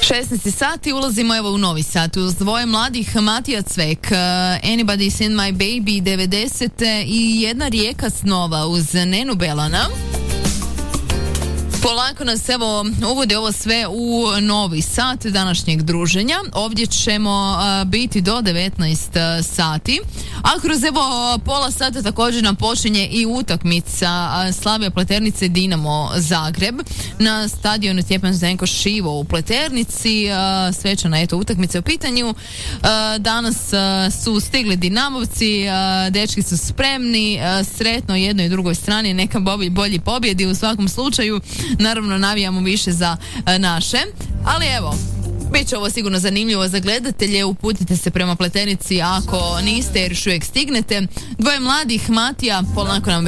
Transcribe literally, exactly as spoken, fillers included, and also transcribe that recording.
šesnaest sati, ulazimo evo u novi sat uz dvoje mladih, Matija Cvek, uh, Anybody's in my baby devedesete i jedna rijeka snova uz Nenu Belana. Polako nas evo uvode ovo sve u novi sat današnjeg druženja. Ovdje ćemo uh, biti do devetnaest sati, a kroz evo pola sata također nam počinje i utakmica uh, Slavija Pleternice Dinamo Zagreb na stadionu Stjepan Zdenko Šivo u Pleternici. Uh, svečana eto utakmica u pitanju. Uh, danas uh, su stigli Dinamovci, uh, dečki su spremni, uh, sretno jednoj i drugoj strani, neka bolji, bolji pobjedi u svakom slučaju. Naravno navijamo više za e, naše, ali evo, bit će ovo sigurno zanimljivo za gledatelje. Uputite se prema Pleternici ako niste jer još uvijek stignete. Dvoje mladih, Matija, polako nam